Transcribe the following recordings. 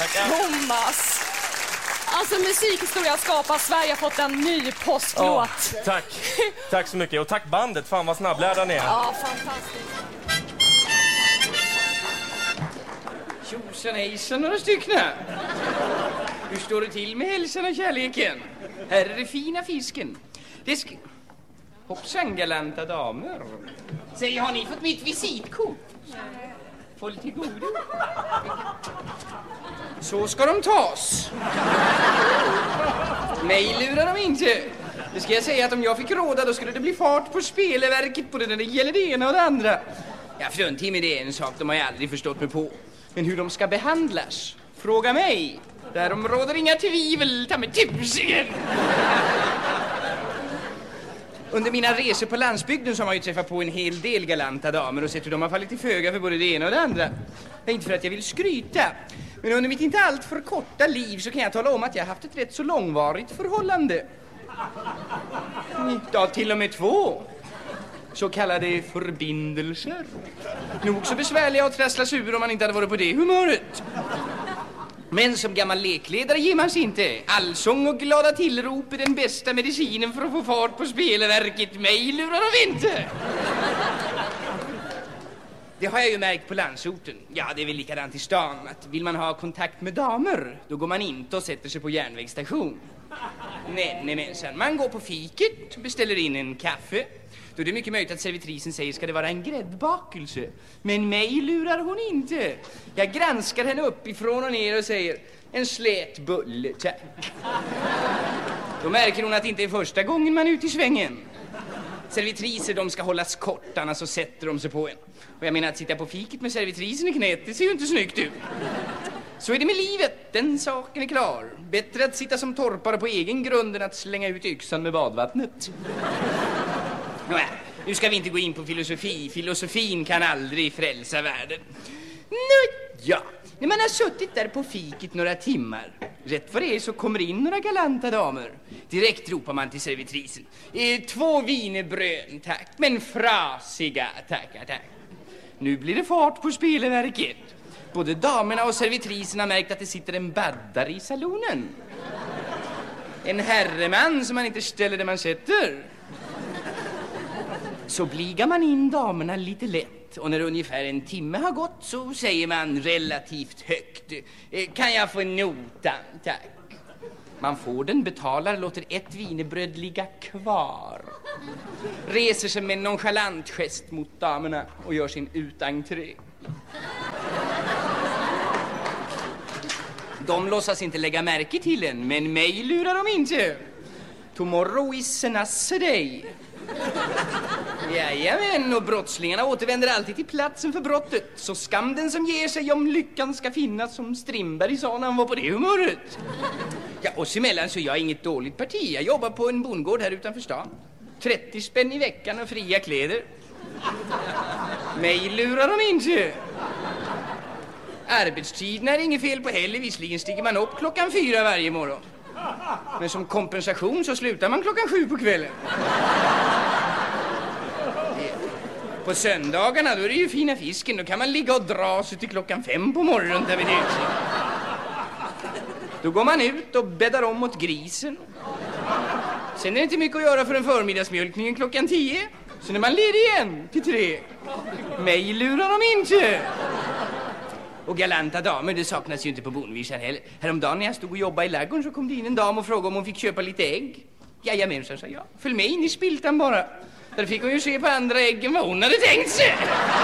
Thomas. Alltså musikhistoria skapar. Sverige har fått en ny påsklåt. Tack. Tack så mycket. Och tack bandet. Fan vad snabblärda ni är. Ja, fantastiskt. Tjosan hejsan några stycken. Hur står det till med hälsan och kärleken? Här är det fina fisken. Hoppsan galanta damer. Säg, har ni fått mitt visitkort? Håll till godo. Så ska de tas. Mig lurar de inte. Det ska jag säga att om jag fick råda då skulle det bli fart på speleverket både när det gäller det ena och det andra. Ja, fruntimmer det är en sak de har jag aldrig förstått mig på. Men hur de ska behandlas, fråga mig. Därom råder inga tvivel, ta med tusen. Under mina resor på landsbygden så har man ju träffat på en hel del galanta damer och sett hur de har fallit i föga för både det ena och det andra. Det är inte för att jag vill skryta, men under mitt inte allt för korta liv så kan jag tala om att jag har haft ett rätt så långvarigt förhållande. Ja, till och med 2. Så kallade förbindelser. Nog så besvärliga att trasslas ur om man inte hade varit på det humöret. Men som gammal lekledare ger man sig inte. Allsång och glada tillrop är den bästa medicinen för att få fart på spelverket. Mig lurar de inte. Det har jag ju märkt på landsorten. Ja, det är väl likadant i stan. Att vill man ha kontakt med damer, då går man inte och sätter sig på järnvägsstation. Nej, men man går på fiket, beställer in en kaffe. Då är det mycket möjligt att servitrisen säger, ska det vara en gräddbakelse? Men mig lurar hon inte. Jag granskar henne uppifrån och ner och säger, en slät bulle, tack. Då märker hon att det inte är första gången man är ute i svängen. Servitriser, de ska hållas kort, annars så sätter de sig på en. Och jag menar att sitta på fiket med servitrisen i knät, det ser ju inte snyggt ut. Så är det med livet, den saken är klar. Bättre att sitta som torpare på egen grund än att slänga ut yxan med badvattnet. Nåja, nu ska vi inte gå in på filosofi. Filosofin kan aldrig frälsa världen. Ja, när man har suttit där på fiket några timmar, rätt vad det är så kommer in några galanta damer. Direkt ropar man till servitrisen. 2 wienerbröd, tack. Men frasiga, tack. Nu blir det fart på spelverket. Både damerna och servitrisen har märkt att det sitter en baddare i salonen. En herreman som man inte ställer där man sätter. Så bligar man in damerna lite lätt. Och när ungefär en timme har gått så säger man relativt högt. Kan jag få en nota, tack? Man får den, betalar, låter ett wienerbröd ligga kvar. Reser sig med en nonchalant gest mot damerna och gör sin utentré. De låtsas inte lägga märke till en, men mig lurar de inte. Tomorrow is another day. Jajamän, och brottslingarna återvänder alltid till platsen för brottet. Så skam den som ger sig om lyckan ska finnas, som Strindberg sa när han var på det humöret. Ja, oss emellan så är jag inget dåligt parti. Jag jobbar på en bondgård här utanför stan. 30 spänn i veckan och fria kläder. Mig lurar de inte. Arbetstiden är inget fel på heller. Visserligen stiger man upp 4:00 varje morgon. Men som kompensation så slutar man 7:00 på kvällen. På söndagarna då är det ju fina fisken. Då kan man ligga och dra sig till 5:00 på morgonen där vid huset. Då går man ut och bäddar om mot grisen. Sen är det inte mycket att göra för en förmiddagsmjölkningen 10:00. Sen är man ledig igen till 3. Mig lurar de inte. Och galanta damer, det saknas ju inte på bondvisan heller. Häromdagen när jag stod och jobbade i ladugården så kom det in en dam och frågade om hon fick köpa lite ägg. Jajamensan, sa jag. Följ med in i spiltan bara. Där fick hon ju se på andra ägg än vad hon hade tänkt sig.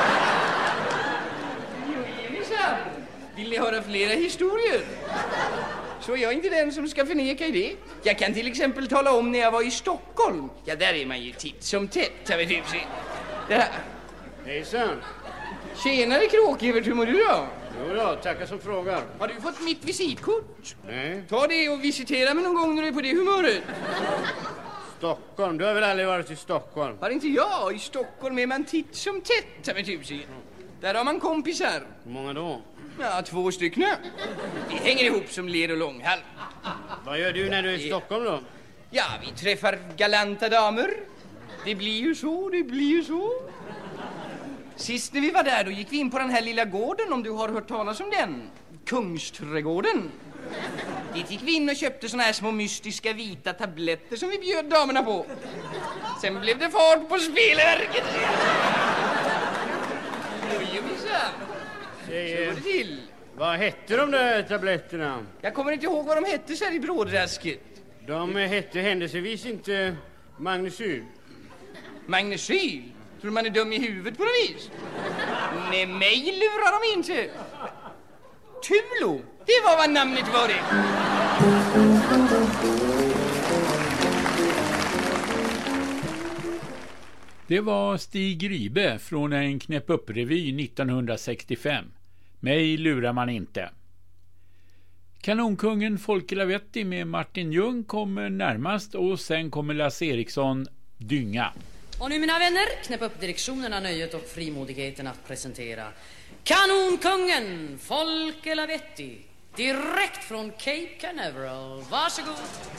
Vill ni höra flera historier? Så är jag inte den som ska förneka det. Jag kan till exempel tala om när jag var i Stockholm. Ja, där är man ju titt som tätt, har vi typ se. Där. Hejsan. Tjenare Kråkevert, hur mår du då? Jo då, tackar som frågar. Har du fått mitt visitkort? Nej. Ta det och visitera mig någon gång när du är på det humöret. Stockholm, du har väl aldrig varit i Stockholm? Har inte jag? I Stockholm är man titt som tätt, har vi typ se. Där har man kompisar. Hur många då? Ja, 2 stycken. Vi hänger ihop som ler och långhalm. Vad gör du när du är i Stockholm då? Ja, vi träffar galanta damer. Det blir ju så. Sist när vi var där då gick vi in på den här lilla gården, om du har hört talas om den. Kungsträdgården. Dit gick vi in och köpte såna här små mystiska vita tabletter som vi bjöd damerna på. Sen blev det fart på spelverket. Oj, minsann. Så var det till. Vad hette de där tabletterna? Jag kommer inte ihåg vad de hette så här i brådrasket. De hette händelsevis inte Magnesyl. Magnesyl? Tror man är dum i huvudet på något vis? Nej, mig lurar de inte. Tulo, det var vad namnet var det. Det var Stig Ribe från en knäpp upp-revy 1965. Mig lurar man inte. Kanonkungen Folke Lavetti med Martin Ljung kommer närmast och sen kommer Lasse Eriksson dynga. Och nu mina vänner, knäpp upp direktionen har nöjet och frimodigheten att presentera Kanonkungen Folke Lavetti direkt från Cape Canaveral. Varsågod.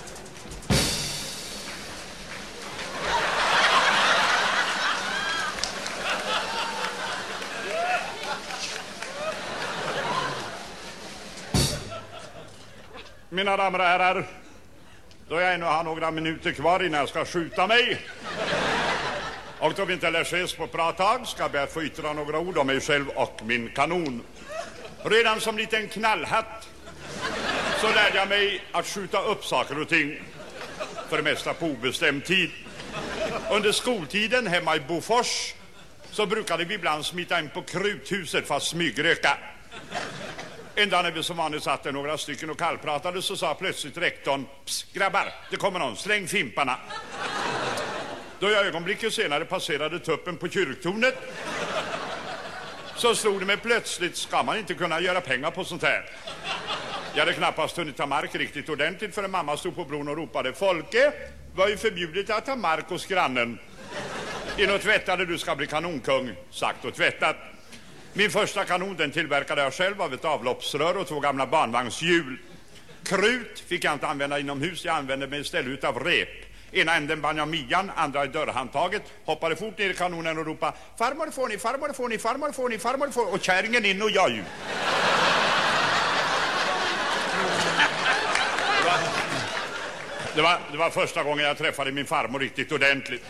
Mina damer och herrar, då jag ännu har några minuter kvar innan jag ska skjuta mig och då vi inte lär ses på ett bra tag ska jag be att få yttra några ord om mig själv och min kanon. Redan som liten knallhatt så lärde jag mig att skjuta upp saker och ting, för det mesta på obestämd tid. Under skoltiden hemma i Bofors så brukade vi ibland smita in på kruthuset för att smygröka. En dag när vi som vanligt satt där några stycken och kallpratade så sa plötsligt rektorn: "Psst, grabbar, det kommer någon, släng fimparna." Då jag ögonblicket senare passerade tuppen på kyrktornet så slog det mig plötsligt, ska man inte kunna göra pengar på sånt här? Jag hade knappast hunnit ta mark riktigt ordentligt förrän mamma stod på bron och ropade: "Folke, var ju förbjudet att ta mark hos grannen. In och tvättade, du ska bli kanonkung." Sagt och tvättat. Min första kanon den tillverkade jag själv av ett avloppsrör och 2 gamla barnvagnshjul. Krut fick jag inte använda inomhus, jag använde mig istället av rep. Ena änden band jag midjan, andra i dörrhandtaget, hoppade fort ner i kanonen och ropade: "Farmor får ni, farmor får ni, farmor får ni, farmor får ni", och kärringen in och jag ut. Det var första gången jag träffade min farmor riktigt ordentligt.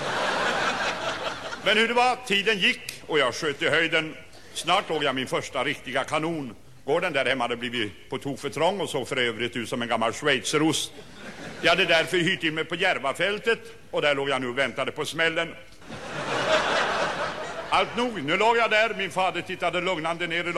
Men hur det var, tiden gick och jag sköt i höjden. Snart låg jag min första riktiga kanon. Gården där hemma hade blivit på tok för trång och så för övrigt ut som en gammal schweizerost. Jag hade därför hyrt in mig på Järvafältet och där låg jag nu och väntade på smällen. Allt nog, nu låg jag där, min fader tittade lugnande ner i